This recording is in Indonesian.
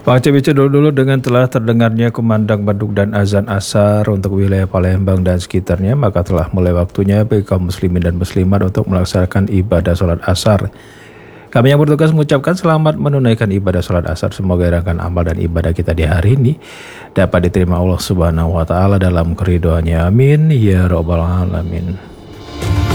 Bang Cebicu dulu dengan telah terdengarnya kumandang Bandung dan azan asar untuk wilayah Palembang dan sekitarnya, maka telah mulai waktunya bagi kaum muslimin dan muslimat untuk melaksanakan ibadah sholat asar. Kami yang bertugas mengucapkan selamat menunaikan ibadah sholat asar. Semoga rangkaian amal dan ibadah kita di hari ini dapat diterima Allah Subhanahu wa Ta'ala dalam keridhaannya. Amin ya Rabbal Alamin.